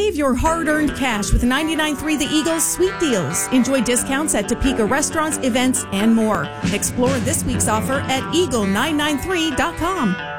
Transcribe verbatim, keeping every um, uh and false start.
Save your hard-earned cash with ninety-nine point three The Eagle's Sweet Deals. Enjoy discounts at Topeka restaurants, events, and more. Explore this week's offer at eagle nine nine three dot com.